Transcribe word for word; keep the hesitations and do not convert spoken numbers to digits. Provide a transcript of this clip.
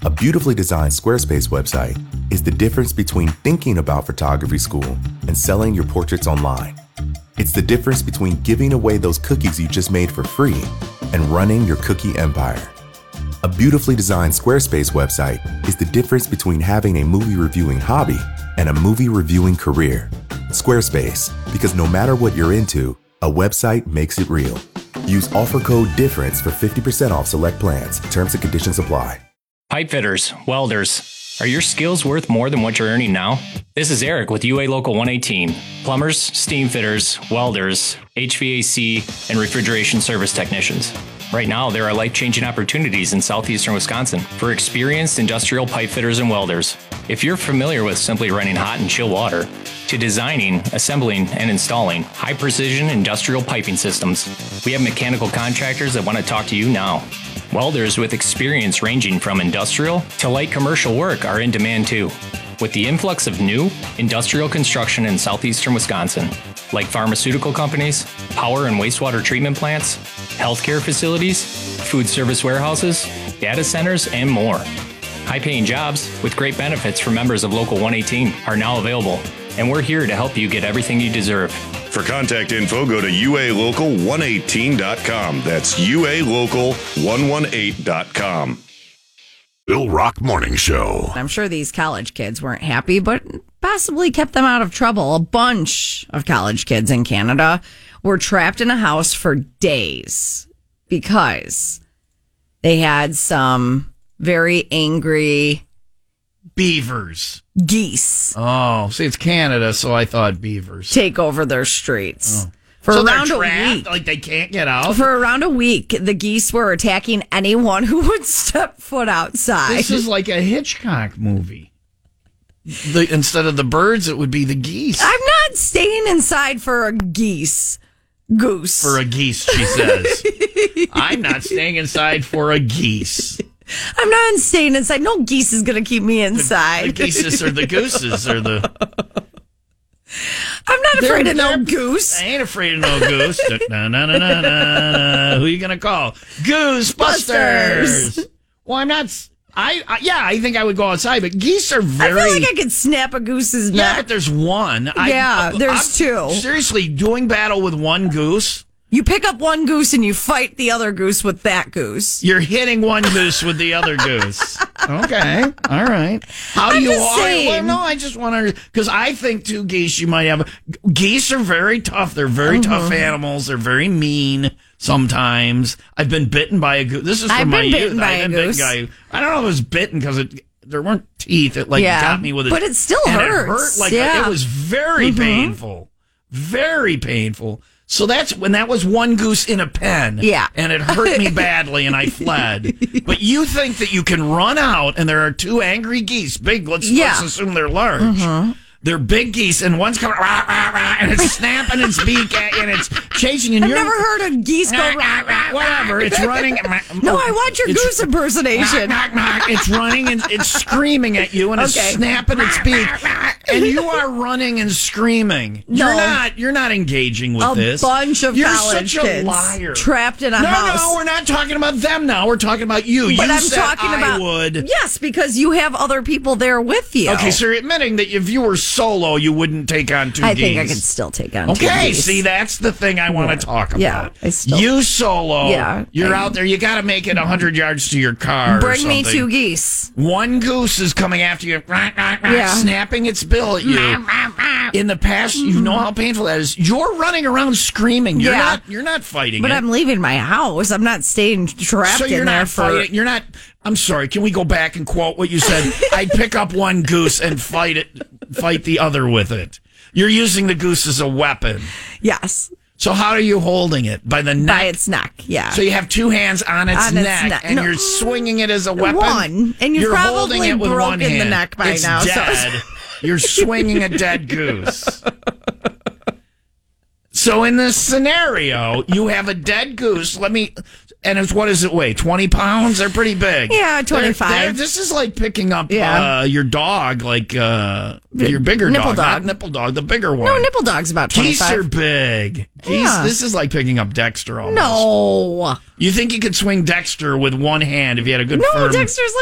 A beautifully designed Squarespace website is the difference between thinking about photography school and selling your portraits online. It's the difference between giving away those cookies you just made for free and running your cookie empire. A beautifully designed Squarespace website is the difference between having a movie reviewing hobby and a movie reviewing career. Squarespace, because no matter what you're into, a website makes it real. Use offer code DIFFERENCE for fifty percent off select plans. Terms and conditions apply. Pipe fitters, welders, are your skills worth more than what you're earning now? This is Eric with U A Local one eighteen. Plumbers, steam fitters, welders, H V A C, and refrigeration service technicians. Right now, there are life-changing opportunities in southeastern Wisconsin for experienced industrial pipe fitters and welders. If you're familiar with simply running hot and chill water, to designing, assembling, and installing high-precision industrial piping systems, we have mechanical contractors that want to talk to you now. Welders with experience ranging from industrial to light commercial work are in demand too. With the influx of new industrial construction in southeastern Wisconsin, like pharmaceutical companies, power and wastewater treatment plants, healthcare facilities, food service warehouses, data centers, and more. High-paying jobs with great benefits for members of Local one eighteen are now available, and we're here to help you get everything you deserve. For contact info, go to U A local one eighteen dot com. That's U A local one eighteen dot com. Bill Rock Morning Show. I'm sure these college kids weren't happy, but possibly kept them out of trouble. A bunch of college kids in Canada were trapped in a house for days because they had some very angry beavers. Geese. Oh, see, it's Canada, so I thought beavers. Take over their streets. Oh. For so around they're a trapped, week. like they can't get out? For around a week, the geese were attacking anyone who would step foot outside. This is like a Hitchcock movie. The, instead of the birds, it would be the geese. I'm not staying inside for a geese. Goose. For a geese, she says. I'm not staying inside for a geese. I'm not staying inside. No geese is going to keep me inside. The, the geeses or the gooses or the... I'm not They're, afraid of no goose. I ain't afraid of no goose. na, na, na, na, na. Who are you going to call? Goosebusters. Well, I'm not... I, I Yeah, I think I would go outside, but geese are very... I feel like I could snap a goose's neck. Yeah, but there's one. Yeah, I, there's I'm, two. Seriously, doing battle with one goose... You pick up one goose and you fight the other goose with that goose. You're hitting one goose with the other goose. Okay, all right. How do I'm you? just saying. Well, no, I just want to because I think two geese you might have. Geese are very tough. They're very Mm-hmm. tough animals. They're very mean sometimes. I've been bitten by a goose. This is from I've my been bitten youth. by I've a been goose. bitten by. I don't know if it was bitten because it there weren't teeth. It like Yeah, got me with it, but it still and hurts. It hurt like Yeah. it was very Mm-hmm. painful, very painful. So that's when that was one goose in a pen. Yeah. And it hurt me badly and I fled. But you think that you can run out and there are two angry geese, big, let's, Yeah. let's assume they're large. Mm-hmm. They're big geese and one's coming, rah, rah, rah, and it's snapping its beak at you and it's chasing you. And I've you're, never heard a geese go rah, rah, rah. whatever. It's running. No, I want your It's- goose impersonation. Knock, knock, knock. It's running and it's screaming at you and it's Okay. snapping its beak. And you are running and screaming. No. You're not. You're not engaging with A this. bunch of you're college such a kids liar. trapped in a no, house. No, we're not talking about them now. We're talking about you. But you I'm said talking I about would. Yes, because you have other people there with you. Okay, so you're admitting that if you were solo, you wouldn't take on two I geese. think I could still take on two Okay, geese. see, that's the thing I want to talk about. Yeah, I still- you solo. Yeah, you're I- out there. You got to make it one hundred yards to your car. or Bring me something. two geese. One goose is coming after you, rah, rah, rah, Yeah. snapping its bill at you. In the past, you know how painful that is. You're running around screaming. You're Yeah. not. You're not fighting. But it. I'm leaving my house. I'm not staying trapped So you're in there not for. fighting. You're not. I'm sorry. Can we go back and quote what you said? I'd pick up one goose and fight it. Fight the other with it. You're using the goose as a weapon. Yes, So how are you holding it? By the neck? by its neck. Yeah. So you have two hands on its, On its neck, neck. and No. you're swinging it as a weapon? One. And you've you're probably holding it with one broken the hand. neck by it's now, so- dead. You're swinging a dead goose. So in this scenario, you have a dead goose. Let me... And it's, what does it weigh? twenty pounds? They're pretty big. Yeah, twenty-five. They're- they're- this is like picking up Yeah. uh, your dog, like uh, your bigger Nipple dog, dog. not nipple dog, the bigger one. No, nipple dog's about Geese twenty-five. are big. Geese, Yeah. This is like picking up Dexter almost. No. You think you could swing Dexter with one hand if you had a good No, firm... Dexter's